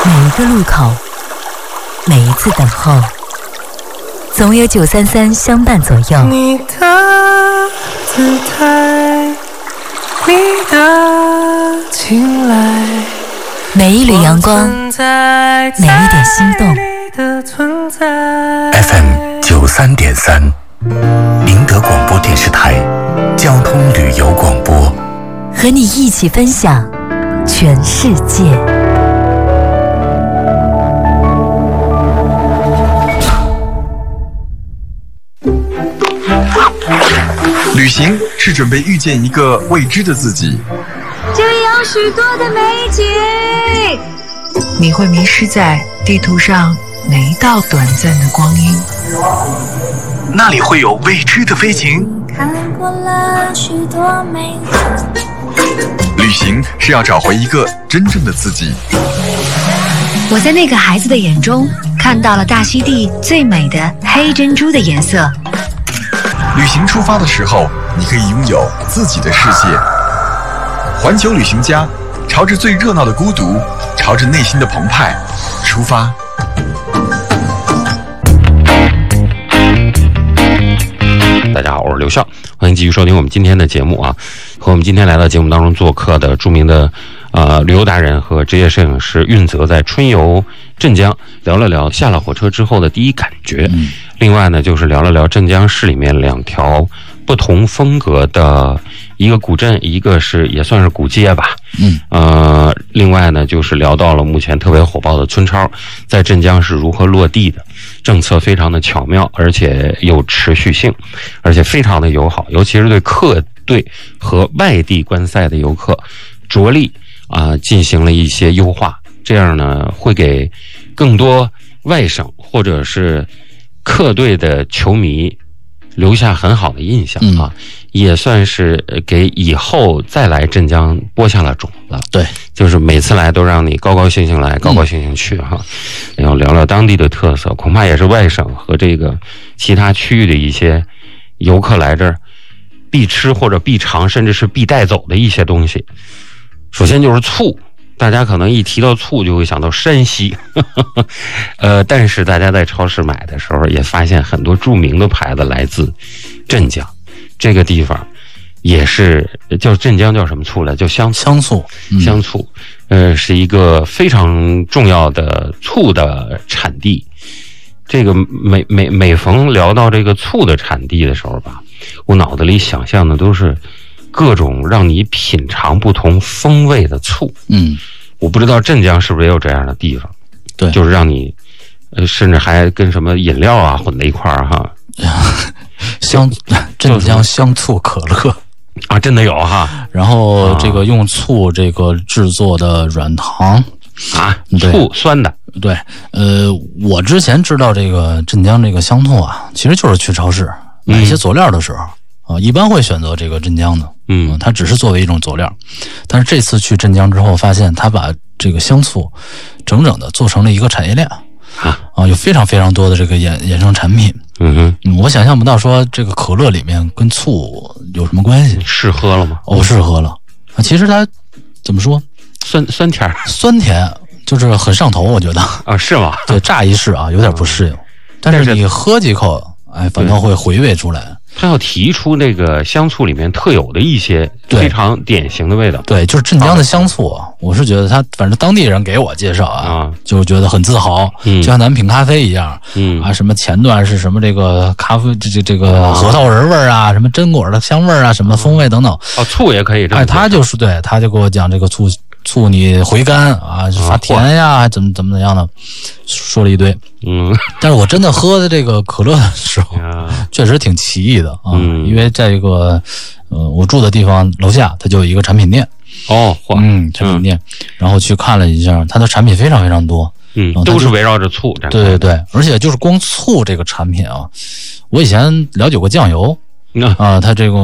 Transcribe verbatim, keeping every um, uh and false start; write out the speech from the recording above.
每一个路口，每一次等候，总有九三三相伴左右。 你的姿态，你的青睐， 每一缕阳光，每一点心动。 F M 九三点三，宁德广播电视台交通旅游广播， 和你一起分享全世界。 旅行是准备遇见一个未知的自己， 这里有许多的美景， 你会迷失在地图上每一道短暂的光阴， 那里会有未知的飞行。 看过了许多美景。 旅行是要找回一个真正的自己。 我在那个孩子的眼中看到了大溪地最美的黑珍珠的颜色。 旅行出发的时候，你可以拥有自己的世界。环球旅行家，朝着最热闹的孤独，朝着内心的澎湃出发。 大家好，我是刘笑，欢迎继续收听我们今天的节目啊。和我们今天来到节目当中做客的著名的呃旅游达人和职业摄影师运泽，在春游镇江聊了聊下了火车之后的第一感觉。嗯、另外呢，就是聊了聊镇江市里面两条不同风格的一个古镇，一个是也算是古街吧。嗯，呃，另外呢，就是聊到了目前特别火爆的村超在镇江是如何落地的，政策非常的巧妙，而且有持续性，而且非常的友好，尤其是对客队和外地观赛的游客，着力啊、呃、进行了一些优化，这样呢会给更多外省或者是客队的球迷留下很好的印象啊，嗯、也算是给以后再来镇江播下了种子。 对， 就是每次来都让你高高兴兴来，高高兴兴去哈。然后聊聊当地的特色，恐怕也是外省和这个其他区域的一些游客来这儿必吃或者必尝，甚至是必带走的一些东西。首先就是醋。大家可能一提到醋就会想到山西，呵呵呃，但是大家在超市买的时候也发现很多著名的牌子来自镇江，这个地方也是叫镇江叫什么醋来？叫香醋。 香醋， 嗯、香醋，呃，是一个非常重要的醋的产地。这个每每每逢聊到这个醋的产地的时候吧，我脑子里想象的都是各种让你品尝不同风味的醋。嗯，我不知道镇江是不是也有这样的地方。对，就是让你呃甚至还跟什么饮料啊混在一块儿哈。 香镇江香醋可乐啊，真的有哈。 然后这个用醋这个制作的软糖啊，醋酸的。 对，呃，我之前知道这个镇江这个香醋啊，其实就是去超市买一些佐料的时候。嗯啊，一般会选择这个镇江的，嗯，它只是作为一种佐料，但是这次去镇江之后，发现它把这个香醋整整的做成了一个产业链啊，啊，有非常非常多的这个衍衍生产品，嗯哼，嗯，我想象不到说这个可乐里面跟醋有什么关系？ 试喝了吗？ 哦，试喝了啊，其实它怎么说？ 酸酸甜， 酸甜就是很上头，我觉得啊，是吗？ 对，乍一试啊，有点不适应，但是你喝几口，哎，反倒会回味出来。 他要提出那个香醋里面特有的一些非常典型的味道。 对，就是镇江的香醋啊，我是觉得他反正当地人给我介绍啊，啊就觉得很自豪，嗯，就像咱们品咖啡一样，嗯啊，什么前段是什么这个咖啡这这这个核桃仁味儿啊，什么榛果的香味儿啊，什么风味等等。 哦，醋也可以这么。 哎，他就是对，他就给我讲这个醋。醋你回甘啊，发甜呀，还怎么怎么怎么样的，说了一堆。嗯，但是我真的喝的这个可乐的时候，确实挺奇异的啊。嗯，因为在这个呃我住的地方楼下，它就有一个产品店。 哦， 嗯，产品店，嗯、然后去看了一下，它的产品非常非常多。 嗯，都是围绕着醋。 对对对，而且就是光醋这个产品啊，我以前了解过酱油。啊，它这个